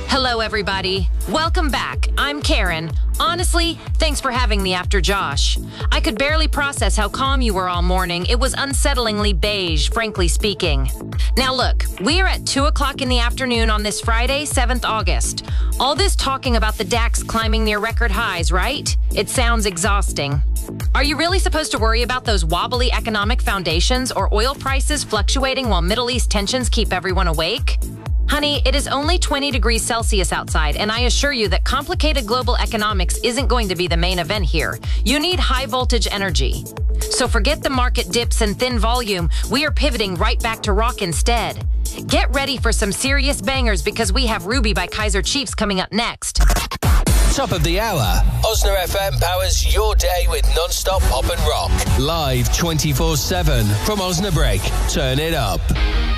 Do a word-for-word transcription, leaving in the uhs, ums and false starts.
Hello, everybody. Welcome back. I'm Karen. Honestly, thanks for having me after Josh. I could barely process how calm you were all morning. It was unsettlingly beige, frankly speaking. Now look, we are at two o'clock in the afternoon on this Friday, seventh August. All this talking about the DAX climbing near record highs, right? It sounds exhausting. Are you really supposed to worry about those wobbly economic foundations or oil prices fluctuating while Middle East tensions keep everyone awake? Honey, it is only twenty degrees Celsius outside, and I assure you that complicated global economics isn't going to be the main event here. You need high-voltage energy. So forget the market dips and thin volume. We are pivoting right back to rock instead. Get ready for some serious bangers because we have Ruby by Kaiser Chiefs coming up next. Top of the hour. Osna F M powers your day with non-stop pop and rock. Live twenty-four seven from Osnabrück. Turn it up.